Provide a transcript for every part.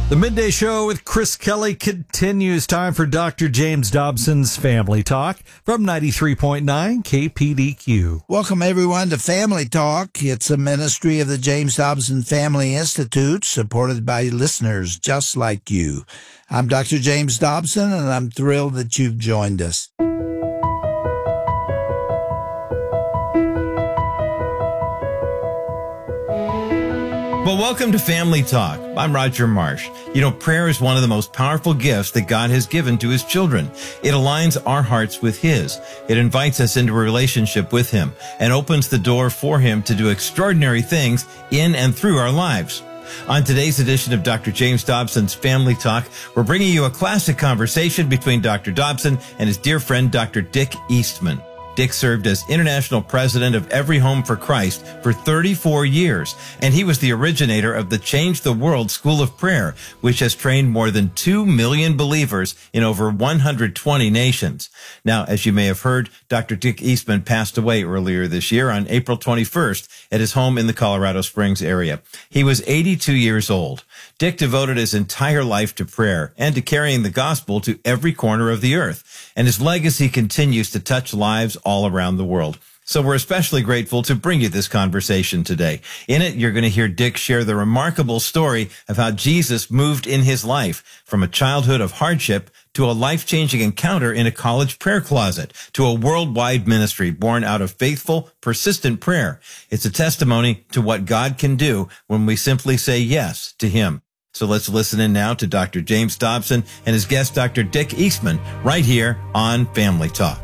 The Midday Show with Chris Kelly continues. Time for Dr. James Dobson's Family Talk from 93.9 KPDQ. Welcome, everyone, to Family Talk. It's a ministry of the James Dobson Family Institute, supported by listeners just like you. I'm Dr. James Dobson, and I'm thrilled that you've joined us. Well, welcome to Family Talk. I'm Roger Marsh. You know, prayer is one of the most powerful gifts that God has given to His children. It aligns our hearts with His. It invites us into a relationship with Him and opens the door for Him to do extraordinary things in and through our lives. On today's edition of Dr. James Dobson's Family Talk, we're bringing you a classic conversation between Dr. Dobson and his dear friend, Dr. Dick Eastman. Dick served as international president of Every Home for Christ for 34 years, and he was the originator of the Change the World School of Prayer, which has trained more than 2 million believers in over 120 nations. Now, as you may have heard, Dr. Dick Eastman passed away earlier this year on April 21st at his home in the Colorado Springs area. He was 82 years old. Dick devoted his entire life to prayer and to carrying the gospel to every corner of the earth, and his legacy continues to touch lives all around the world. So we're especially grateful to bring you this conversation today. In it, you're going to hear Dick share the remarkable story of how Jesus moved in his life from a childhood of hardship to a life-changing encounter in a college prayer closet, to a worldwide ministry born out of faithful, persistent prayer. It's a testimony to what God can do when we simply say yes to Him. So let's listen in now to Dr. James Dobson and his guest, Dr. Dick Eastman, right here on Family Talk.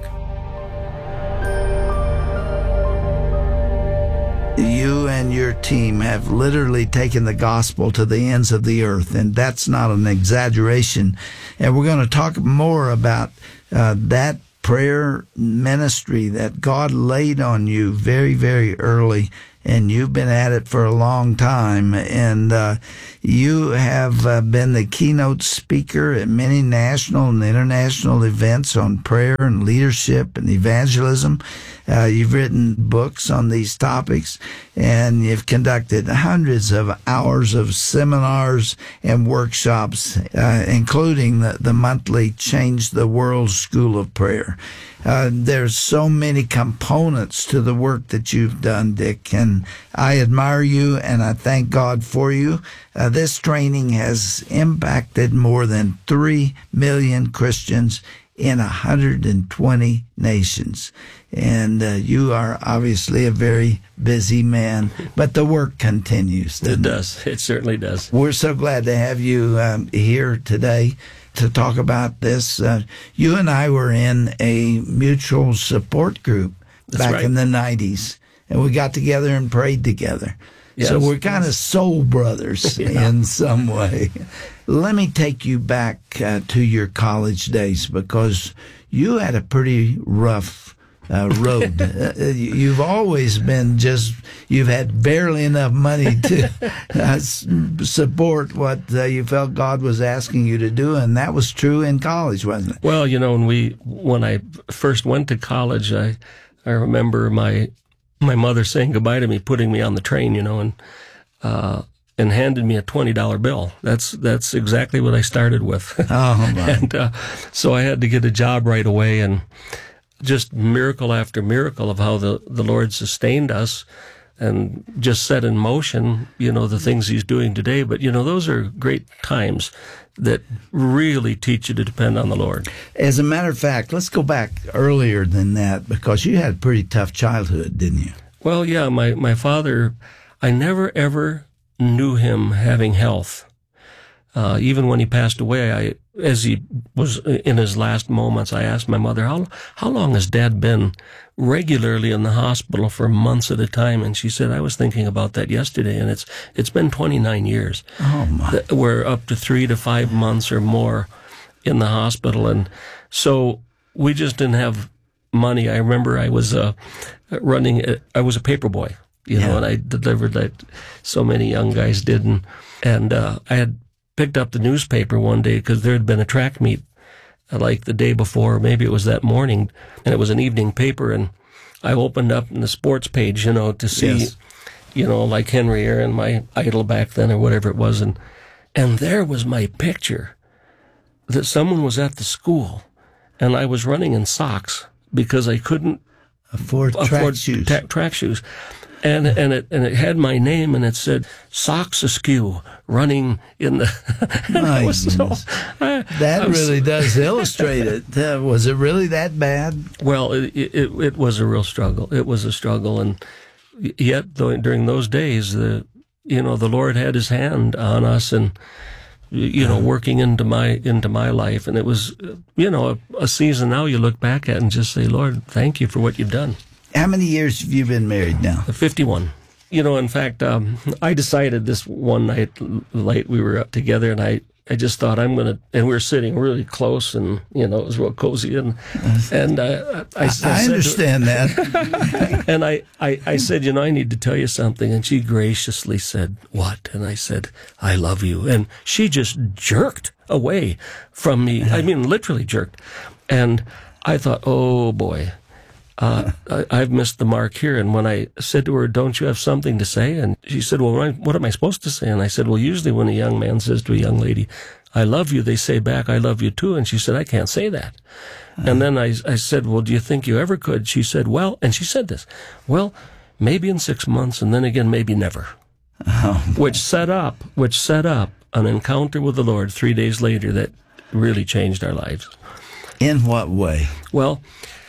You and your team have literally taken the gospel to the ends of the earth, and that's not an exaggeration. And we're going to talk more about that prayer ministry that God laid on you very, very early, and you've been at it for a long time. And you have been the keynote speaker at many national and international events on prayer and leadership and evangelism. You've written books on these topics, and you've conducted hundreds of hours of seminars and workshops, including the monthly Change the World School of Prayer. There's so many components to the work that you've done, Dick, and I admire you, and I thank God for you. This training has impacted more than 3 million Christians in 120 nations. And you are obviously a very busy man, but the work continues. It does. It certainly does. We're so glad to have you here today to talk about this. You and I were in a mutual support group back in the 90s, and we got together and prayed together. Yes. So we're kind of soul brothers in some way. Let me take you back to your college days, because you had a pretty rough road. You've always been you've had barely enough money to support what you felt God was asking you to do, and that was true in college, wasn't it? Well, you know, when I first went to college, I remember my mother saying goodbye to me, putting me on the train, you know, and handed me a $20 bill. That's exactly what I started with. Oh, my. And so I had to get a job right away, and just miracle after miracle of how the Lord sustained us and just set in motion, you know, the things He's doing today. But, you know, those are great times that really teach you to depend on the Lord. As a matter of fact, let's go back earlier than that, because you had a pretty tough childhood, didn't you? Well, yeah, my father, I never ever knew him having health. Even when he passed away, as he was in his last moments, I asked my mother, how long has Dad been regularly in the hospital for months at a time? And she said, I was thinking about that yesterday, and it's been 29 years. Oh, my. We're up to 3 to 5 months or more in the hospital. And so we just didn't have money. I remember I was I was a paper boy, you know, and I delivered like so many young guys did. And I had picked up the newspaper one day because there had been a track meet like the day before, maybe it was that morning, and it was an evening paper, and I opened up in the sports page, you know, to see, you know, like Henry Aaron, my idol back then or whatever it was, and And there was my picture that someone was at the school, and I was running in socks because I couldn't afford track shoes. Track shoes. And it had my name, and it said "Socks Askew," running in the. My goodness. That really does illustrate it. Was it really that bad? Well, it was a real struggle. It was a struggle, and yet during those days, the Lord had His hand on us, and working into my life, and it was a season. Now you look back at it and just say, Lord, thank you for what you've done. How many years have you been married now? 51. In fact, I decided this one night late, we were up together, and I just thought and we were sitting really close, and, it was real cozy. And I understand that. And I said, I need to tell you something. And she graciously said, what? And I said, I love you. And she just jerked away from me. I mean, literally jerked. And I thought, oh boy. I've missed the mark here. And when I said to her, don't you have something to say? And she said, well, what am I supposed to say? And I said, well, usually when a young man says to a young lady, I love you, they say back, I love you too. And she said, I can't say that. And then I said, well, do you think you ever could? She said, well, and she said this, well, maybe in 6 months, and then again, maybe never. Which set up an encounter with the Lord 3 days later that really changed our lives. In what way? Well,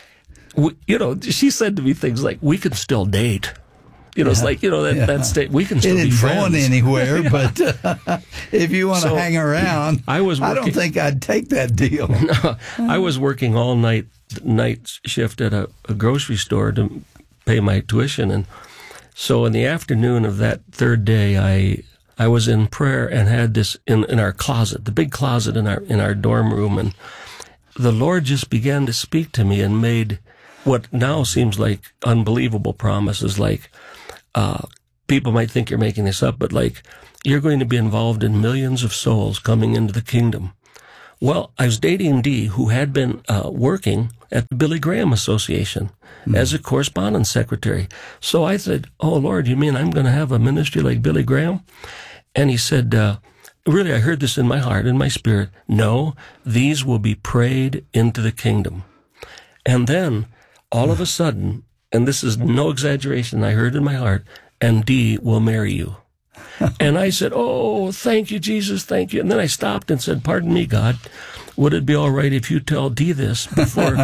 she said to me things like, we can still date. It's like, that state, we can still be friends. It isn't going anywhere, but if you want to hang around, I don't think I'd take that deal. No, I was working all night shift at a grocery store to pay my tuition. And so in the afternoon of that third day, I was in prayer and had this in our closet, the big closet in our dorm room. And the Lord just began to speak to me and made what now seems like unbelievable promises, like people might think you're making this up, but like you're going to be involved in millions of souls coming into the kingdom. Well, I was dating Dee, who had been working at the Billy Graham Association as a correspondence secretary. So I said, oh, Lord, you mean I'm going to have a ministry like Billy Graham? And he said, really, I heard this in my heart, in my spirit. No, these will be prayed into the kingdom. And then all of a sudden, and this is no exaggeration, I heard in my heart, and Dee will marry you. And I said, oh, thank you, Jesus, thank you. And then I stopped and said, pardon me, God, would it be all right if you tell Dee this before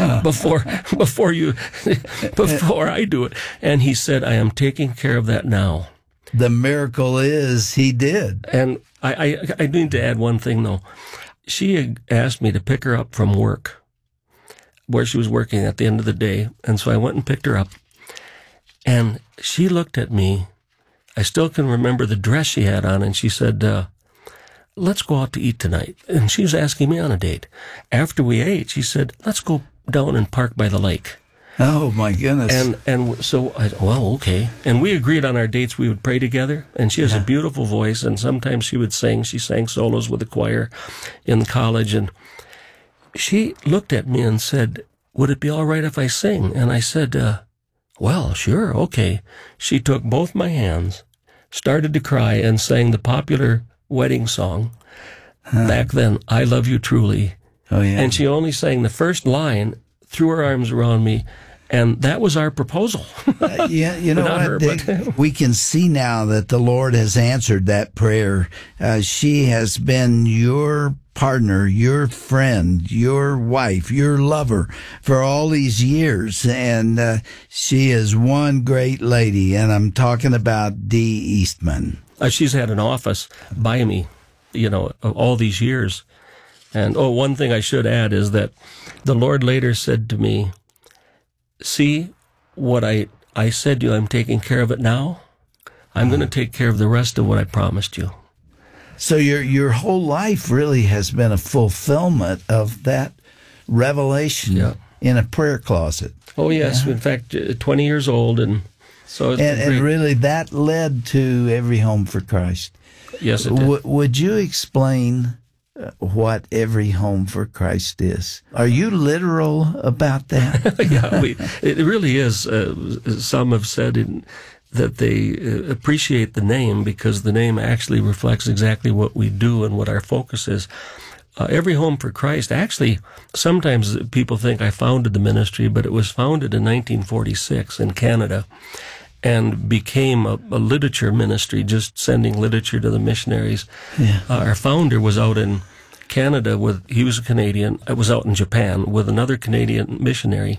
I do it? And he said, I am taking care of that now. The miracle is he did. And I need to add one thing, though. She had asked me to pick her up from work, where she was working at the end of the day. And so I went and picked her up. And she looked at me. I still can remember the dress she had on. And she said, let's go out to eat tonight. And she was asking me on a date. After we ate, she said, let's go down and park by the lake. Oh, my goodness. And so I said, well, okay. And we agreed on our dates we would pray together. And she has a beautiful voice. And sometimes she would sing. She sang solos with the choir in college. And she looked at me and said, would it be all right if I sing? And I said, well, sure, okay. She took both my hands, started to cry, and sang the popular wedding song back then, I Love You Truly. Oh, yeah. And she only sang the first line, threw her arms around me, and that was our proposal. You know what? We can see now that the Lord has answered that prayer. She has been your partner, your friend, your wife, your lover for all these years. And she is one great lady. And I'm talking about Dee Eastman. She's had an office by me, all these years. And one thing I should add is that the Lord later said to me, see what I said to you, I'm taking care of it now. I'm going to take care of the rest of what I promised you. So your whole life really has been a fulfillment of that revelation in a prayer closet. Oh, yes. Yeah. In fact, 20 years old. And so and really that led to Every Home for Christ. Yes, it did. Would you explain what Every Home for Christ is? Are you literal about that? Yeah, it really is. Some have said that they appreciate the name, because the name actually reflects exactly what we do and what our focus is. Every Home for Christ, actually, sometimes people think I founded the ministry, but it was founded in 1946 in Canada and became a literature ministry, just sending literature to the missionaries. Yeah. Our founder was out in Canada he was a Canadian. I was out in Japan with another Canadian missionary,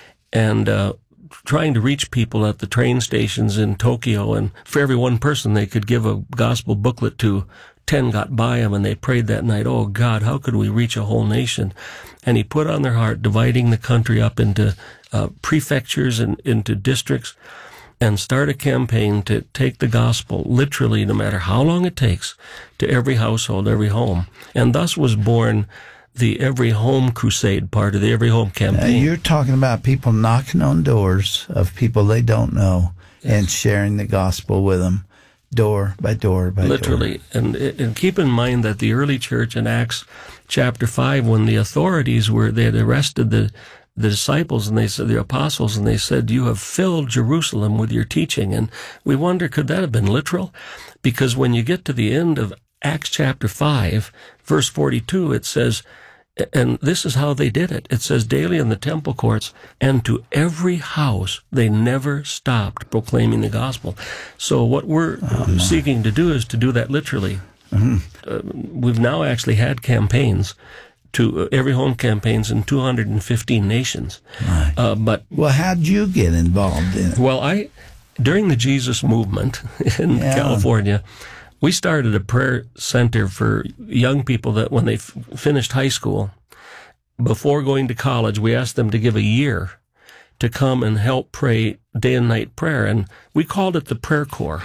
and trying to reach people at the train stations in Tokyo. And for every one person they could give a gospel booklet to, 10 got by him, and they prayed that night, "Oh God, how could we reach a whole nation?" And he put on their heart dividing the country up into prefectures and into districts, and start a campaign to take the gospel literally, no matter how long it takes, to every household, every home. And thus was born the Every Home Crusade part of the Every Home campaign. You're talking about people knocking on doors of people they don't know, yes, and sharing the gospel with them, door by door by literally door. And keep in mind that the early church in Acts chapter 5, when the authorities they had arrested the disciples, and they said, the apostles, and they said, "You have filled Jerusalem with your teaching." And we wonder, could that have been literal? Because when you get to the end of Acts chapter 5, verse 42, it says, and this is how they did it. It says, "Daily in the temple courts and to every house, they never stopped proclaiming the gospel." So what we're seeking to do is to do that literally. Mm-hmm. We've now actually had campaigns to Every Home campaigns in 215 nations. Right. Well, how'd you get involved in it? Well, during the Jesus movement in California, we started a prayer center for young people that when they finished high school, before going to college, we asked them to give a year to come and help pray day and night prayer. And we called it the Prayer Corps.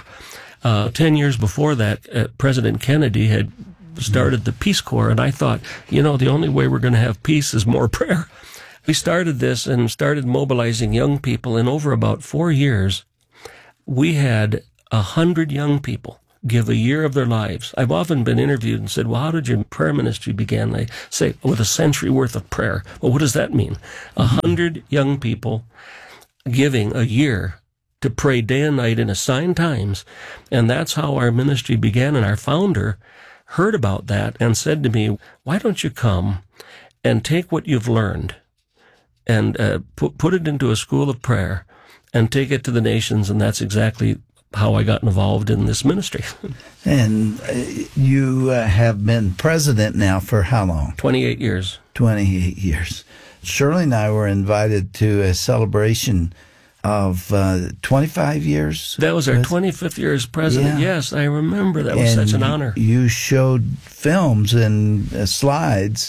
10 years before that, President Kennedy had started the Peace Corps, and I thought, the only way we're going to have peace is more prayer. We started this and started mobilizing young people, and over about 4 years, we had 100 young people give a year of their lives. I've often been interviewed and said, "Well, how did your prayer ministry begin?" They say, "With a century worth of prayer." Well, what does that mean? 100 young people giving a year to pray day and night in assigned times, and that's how our ministry began. And our founder heard about that and said to me, "Why don't you come and take what you've learned and put it into a school of prayer and take it to the nations?" And that's exactly how I got involved in this ministry. And you have been president now for how long? 28 years. 28 years. Shirley and I were invited to a celebration of 25 years. That was our 25th year as president. Yeah. Yes, I remember. That was such an honor. You showed films and slides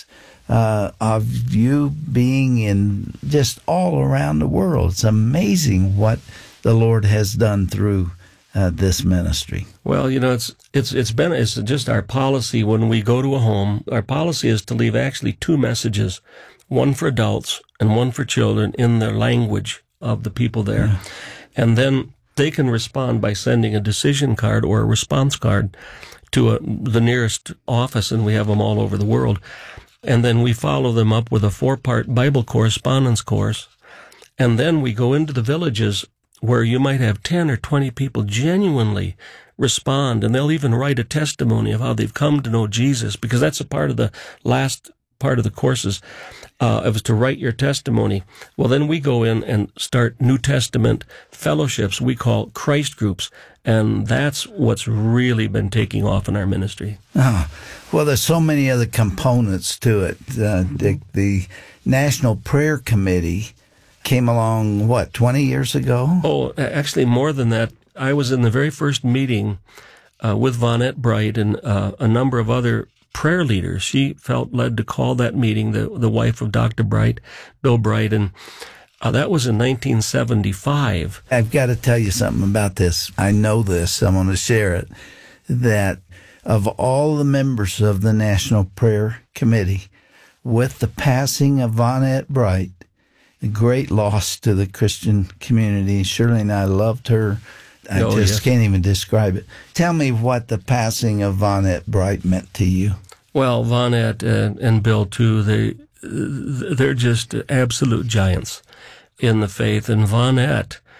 of you being in just all around the world. It's amazing what the Lord has done through this ministry. Well, it's just our policy when we go to a home. Our policy is to leave actually 2 messages, one for adults and one for children in the language of the people there. Yeah. And then they can respond by sending a decision card or a response card to the nearest office, and we have them all over the world. And then we follow them up with a 4-part Bible correspondence course. And then we go into the villages where you might have 10 or 20 people genuinely respond, and they'll even write a testimony of how they've come to know Jesus, because that's a part of the last part of the courses. It was to write your testimony. Well, then we go in and start New Testament fellowships we call Christ groups, and that's what's really been taking off in our ministry. Oh, well, there's so many other components to it. The National Prayer Committee came along, 20 years ago? Oh, actually more than that. I was in the very first meeting with Vonette Bright and a number of other prayer leaders. She felt led to call that meeting, the wife of Dr. Bright, Bill Bright, and that was in 1975. I've got to tell you something about this. I know this. I'm going to share it. That of all the members of the National Prayer Committee, with the passing of Vonette Bright, a great loss to the Christian community. Shirley and I loved her. I can't even describe it. Tell me what the passing of Vonette Bright meant to you. Well, Vonette and Bill, too, they're just absolute giants in the faith. And Vonette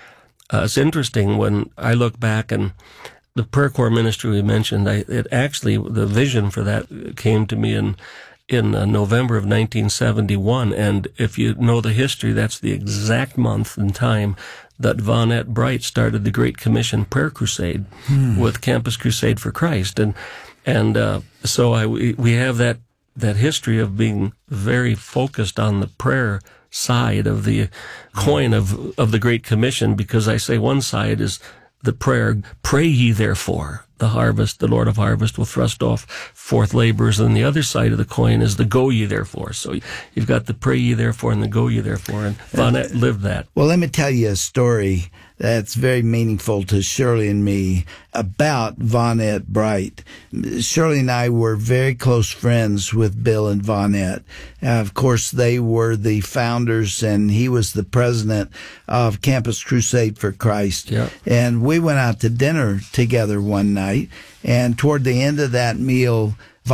It's interesting when I look back, and the prayer corps ministry we mentioned, the vision for that came to me in November of 1971. And if you know the history, that's the exact month and time that Vonette Bright started the Great Commission Prayer Crusade with Campus Crusade for Christ. So we have that history of being very focused on the prayer side of the coin of the Great Commission, because I say one side is the prayer, pray ye therefore, the Lord of harvest will thrust off forth laborers, and the other side of the coin is the go ye therefore. So you've got the pray ye therefore and the go ye therefore, and Vonette lived that. Well, let me tell you a story that's very meaningful to Shirley and me about Vonette Bright. Shirley and I were very close friends with Bill and Vonette. Of course, they were the founders, and he was the president of Campus Crusade for Christ. Yep. And we went out to dinner together one night, and toward the end of that meal,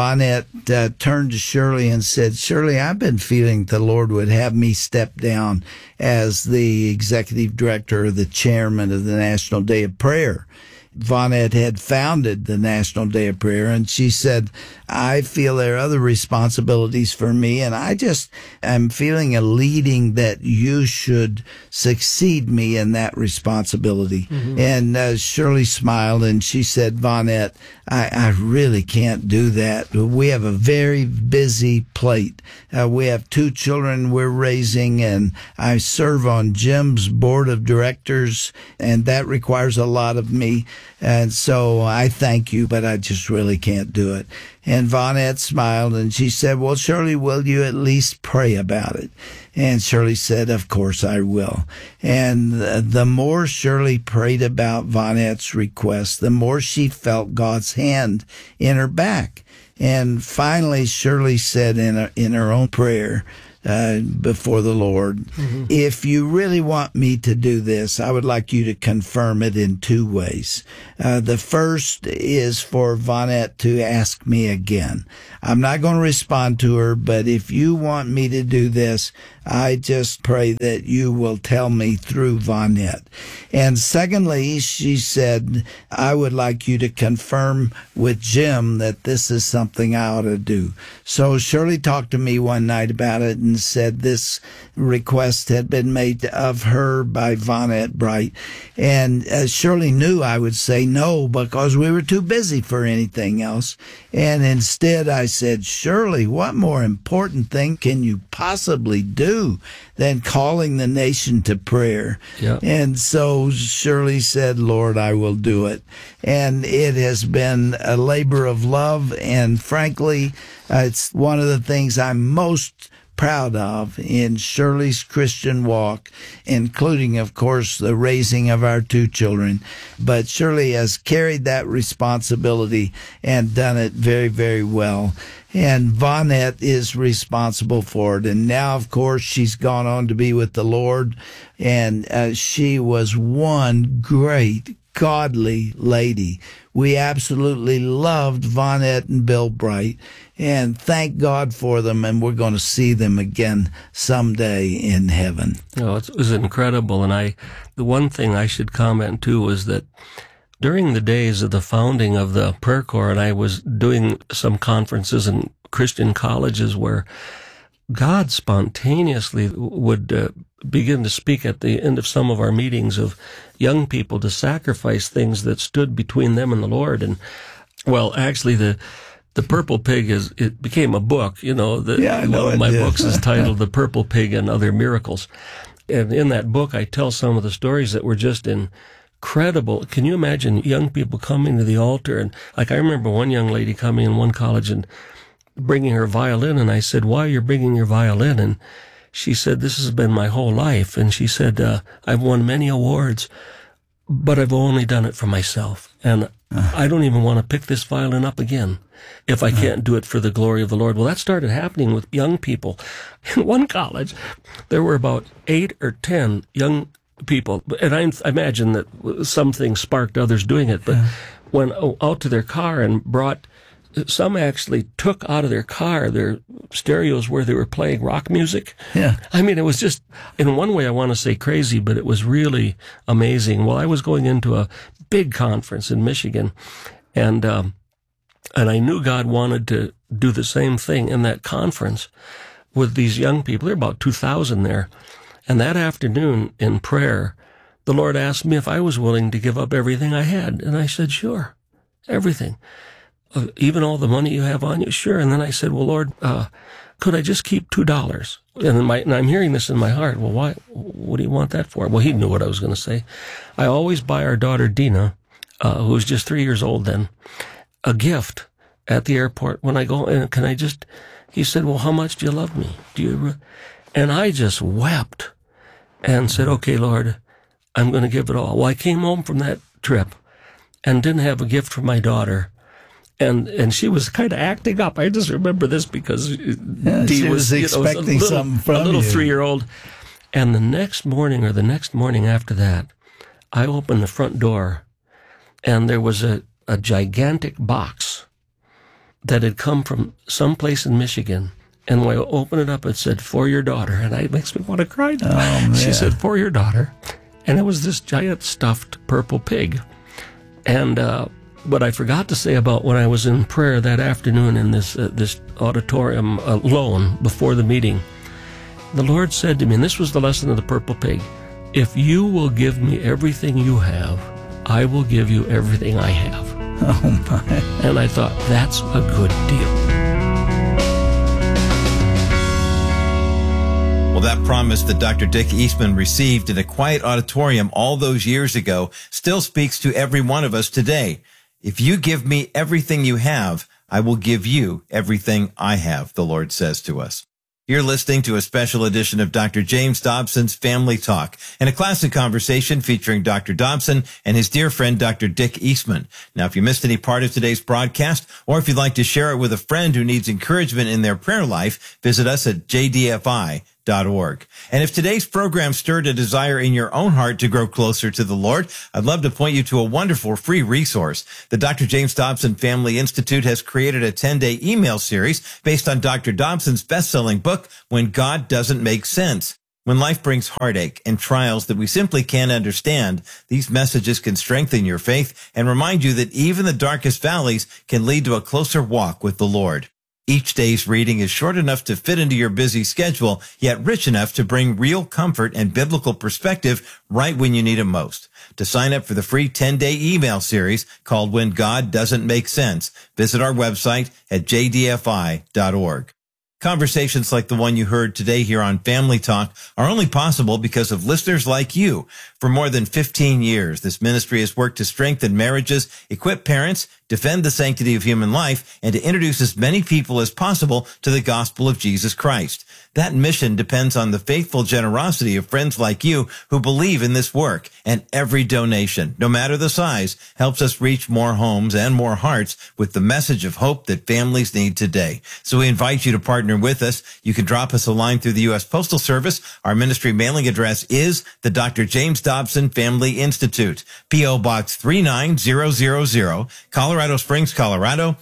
Vonette turned to Shirley and said, Shirley, I've been feeling the Lord would have me step down as the executive director or the chairman of the National Day of Prayer. Vonette had founded the National Day of Prayer, and she said, I feel there are other responsibilities for me, and I'm feeling a leading that you should succeed me in that responsibility. Mm-hmm. And Shirley smiled, and she said, Vonette, I really can't do that. We have a very busy plate. We have 2 children we're raising, and I serve on Jim's board of directors, and that requires a lot of me. And so I thank you, but I just really can't do it. And Vonette smiled, and she said, well, Shirley, will you at least pray about it? And Shirley said, of course I will. And the more Shirley prayed about Vonette's request, the more she felt God's hand in her back. And finally, Shirley said in her own prayer, before the Lord, mm-hmm. If you really want me to do this, I would like you to confirm it in 2 ways. The first is for Vonette to ask me again. I'm not going to respond to her, but if you want me to do this, I just pray that you will tell me through Vonette. And secondly, she said, I would like you to confirm with Jim that this is something I ought to do. So Shirley talked to me one night about it and said this request had been made of her by Vonette Bright. And Shirley knew I would say no because we were too busy for anything else. And instead I said, Shirley, what more important thing can you possibly do than calling the nation to prayer? Yeah. And so Shirley said, Lord, I will do it. And it has been a labor of love. And frankly, it's one of the things I'm most proud of in Shirley's Christian walk, including, of course, the raising of our 2 children. But Shirley has carried that responsibility and done it very, very well. And Vonette is responsible for it. And now, of course, she's gone on to be with the Lord. And she was one great, godly lady. We absolutely loved Vonette and Bill Bright, and thank God for them, and we're going to see them again someday in heaven. Oh, it was incredible. And the one thing I should comment too was that during the days of the founding of the prayer corps, and I was doing some conferences in Christian colleges where God spontaneously would begin to speak at the end of some of our meetings of young people to sacrifice things that stood between them and the Lord. And, well, actually, the Purple Pig it became a book. You know, one of my books is titled The Purple Pig and Other Miracles. And in that book, I tell some of the stories that were just incredible. Can you imagine young people coming to the altar? And like, I remember one young lady coming in one college and bringing her violin, and I said, why are you bringing your violin? And she said, this has been my whole life. And she said, I've won many awards, but I've only done it for myself. And I don't even want to pick this violin up again if I can't do it for the glory of the Lord. Well, that started happening with young people. In one college, there were about 8 or 10 young people, and I imagine that something sparked others doing it, but went out to their car and brought some actually took out of their car their stereos where they were playing rock music. Yeah. I mean, it was just, in one way I want to say crazy, but it was really amazing. Well, I was going into a big conference in Michigan, and I knew God wanted to do the same thing in that conference with these young people. There were about 2,000 there. And that afternoon in prayer, the Lord asked me if I was willing to give up everything I had. And I said, sure, everything. Even all the money you have on you? Sure. And then I said, well, Lord, could I just keep $2? And I'm hearing this in my heart. Well, why? What do you want that for? Well, he knew what I was going to say. I always buy our daughter, Dina, who was just 3 years old then, a gift at the airport when I go. And can I just, he said, well, how much do you love me? And I just wept and said, okay, Lord, I'm going to give it all. Well, I came home from that trip and didn't have a gift for my daughter. And she was kind of acting up. I just remember this because Dee was expecting something from a little you. 3-year-old. And the next morning after that, I opened the front door and there was a gigantic box that had come from someplace in Michigan. And when I opened it up, it said, for your daughter. And it makes me want to cry now. Oh, man. She said, for your daughter. And it was this giant stuffed purple pig. And what I forgot to say about when I was in prayer that afternoon in this auditorium alone before the meeting, the Lord said to me, and this was the lesson of the purple pig, if you will give me everything you have, I will give you everything I have. Oh, my. And I thought, that's a good deal. Well, that promise that Dr. Dick Eastman received in a quiet auditorium all those years ago still speaks to every one of us today. If you give me everything you have, I will give you everything I have, the Lord says to us. You're listening to a special edition of Dr. James Dobson's Family Talk, and a classic conversation featuring Dr. Dobson and his dear friend, Dr. Dick Eastman. Now, if you missed any part of today's broadcast, or if you'd like to share it with a friend who needs encouragement in their prayer life, visit us at jdfi.org. And if today's program stirred a desire in your own heart to grow closer to the Lord, I'd love to point you to a wonderful free resource. The Dr. James Dobson Family Institute has created a 10-day email series based on Dr. Dobson's best-selling book, When God Doesn't Make Sense. When life brings heartache and trials that we simply can't understand, these messages can strengthen your faith and remind you that even the darkest valleys can lead to a closer walk with the Lord. Each day's reading is short enough to fit into your busy schedule, yet rich enough to bring real comfort and biblical perspective right when you need it most. To sign up for the free 10-day email series called When God Doesn't Make Sense, visit our website at jdfi.org. Conversations like the one you heard today here on Family Talk are only possible because of listeners like you. For more than 15 years, this ministry has worked to strengthen marriages, equip parents, defend the sanctity of human life, and to introduce as many people as possible to the gospel of Jesus Christ. That mission depends on the faithful generosity of friends like you who believe in this work, and every donation, no matter the size, helps us reach more homes and more hearts with the message of hope that families need today. So we invite you to partner with us. You can drop us a line through the U.S. Postal Service. Our ministry mailing address is the Dr. James Dobson Family Institute, P.O. Box 39000, Colorado Springs, Colorado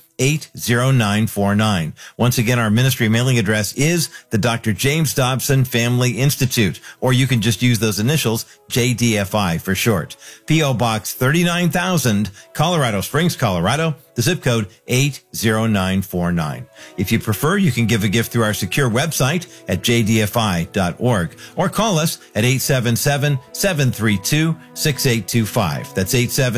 80949. Once again, our ministry mailing address is the Dr. James Dobson Family Institute, or you can just use those initials, JDFI for short. P.O. Box 39000, Colorado Springs, Colorado, the zip code 80949. If you prefer, you can give a gift through our secure website at jdfi.org, or call us at 877-732-6825. That's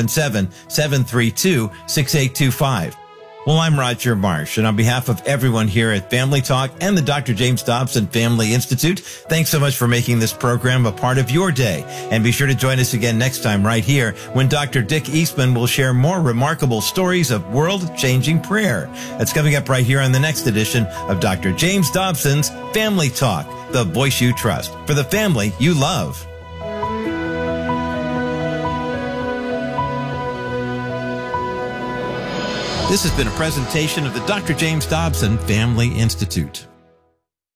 877-732-6825. Well, I'm Roger Marsh, and on behalf of everyone here at Family Talk and the Dr. James Dobson Family Institute, thanks so much for making this program a part of your day. And be sure to join us again next time right here when Dr. Dick Eastman will share more remarkable stories of world-changing prayer. That's coming up right here on the next edition of Dr. James Dobson's Family Talk, the voice you trust, for the family you love. This has been a presentation of the Dr. James Dobson Family Institute.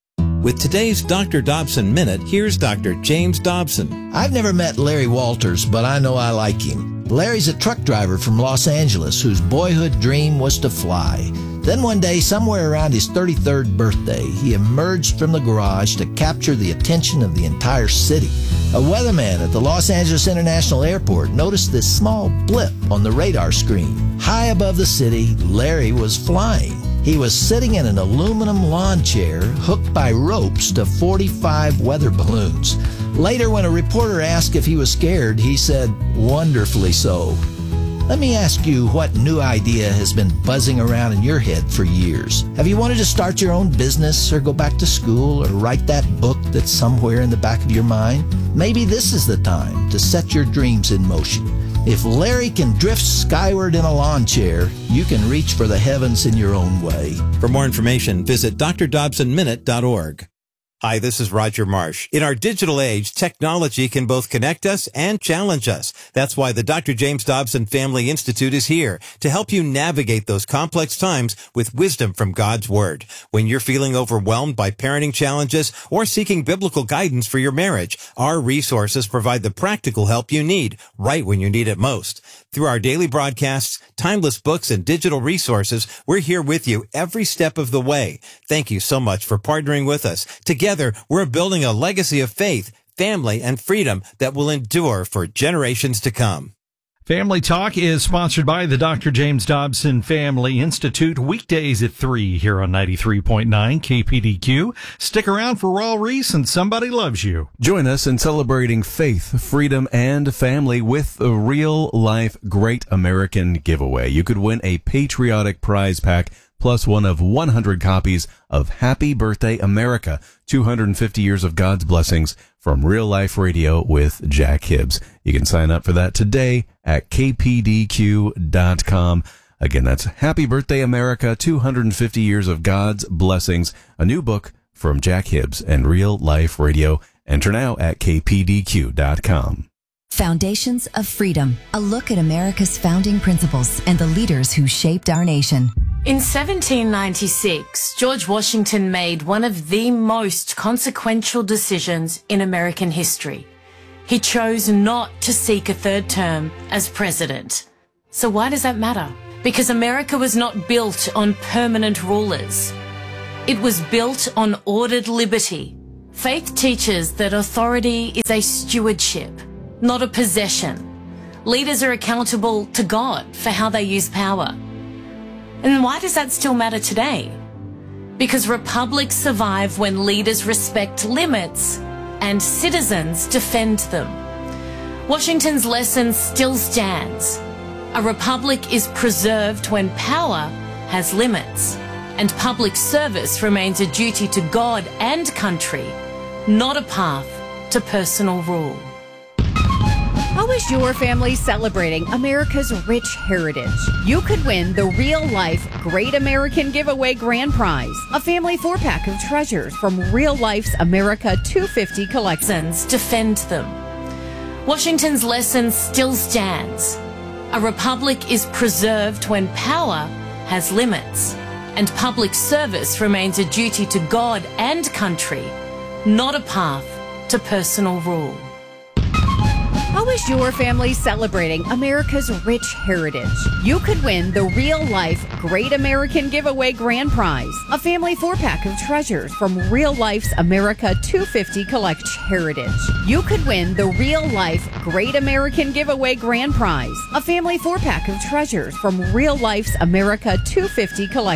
With today's Dr. Dobson Minute, here's Dr. James Dobson. I've never met Larry Walters, but I know I like him. Larry's a truck driver from Los Angeles whose boyhood dream was to fly. Then one day, somewhere around his 33rd birthday, he emerged from the garage to capture the attention of the entire city. A weatherman at the Los Angeles International Airport noticed this small blip on the radar screen. High above the city, Larry was flying. He was sitting in an aluminum lawn chair hooked by ropes to 45 weather balloons. Later, when a reporter asked if he was scared, he said, "Wonderfully so." Let me ask you what new idea has been buzzing around in your head for years. Have you wanted to start your own business or go back to school or write that book that's somewhere in the back of your mind? Maybe this is the time to set your dreams in motion. If Larry can drift skyward in a lawn chair, you can reach for the heavens in your own way. For more information, visit drdobsonminute.org. Hi, this is Roger Marsh. In our digital age, technology can both connect us and challenge us. That's why the Dr. James Dobson Family Institute is here to help you navigate those complex times with wisdom from God's Word. When you're feeling overwhelmed by parenting challenges or seeking biblical guidance for your marriage, our resources provide the practical help you need right when you need it most. Through our daily broadcasts, timeless books, and digital resources, we're here with you every step of the way. Thank you so much for partnering with us. Together, we're building a legacy of faith, family, and freedom that will endure for generations to come. Family Talk is sponsored by the Dr. James Dobson Family Institute, weekdays at 3 here on 93.9 KPDQ. Stick around for Raul Reese and Somebody Loves You. Join us in celebrating faith, freedom, and family with a real-life Great American giveaway. You could win a patriotic prize pack plus one of 100 copies of Happy Birthday America, 250 Years of God's Blessings from Real Life Radio with Jack Hibbs. You can sign up for that today at kpdq.com. Again, that's Happy Birthday America, 250 Years of God's Blessings, a new book from Jack Hibbs and Real Life Radio. Enter now at kpdq.com. Foundations of Freedom, a look at America's founding principles and the leaders who shaped our nation. In 1796, George Washington made one of the most consequential decisions in American history. He chose not to seek a third term as president. So why does that matter? Because America was not built on permanent rulers. It was built on ordered liberty. Faith teaches that authority is a stewardship, not a possession. Leaders are accountable to God for how they use power. And why does that still matter today? Because republics survive when leaders respect limits and citizens defend them. Washington's lesson still stands. A republic is preserved when power has limits, and public service remains a duty to God and country, not a path to personal rule. How is your family celebrating America's rich heritage? You could win the real-life Great American Giveaway Grand Prize, a family 4-pack of treasures from Real Life's America 250 collections. Defend them. Washington's lesson still stands. A republic is preserved when power has limits, and public service remains a duty to God and country, not a path to personal rule. How is your family celebrating America's rich heritage? You could win the real-life Great American Giveaway Grand Prize, a family 4-pack of treasures from Real Life's America 250 collection heritage. You could win the real-life Great American Giveaway Grand Prize, a family 4-pack of treasures from Real Life's America 250 collection.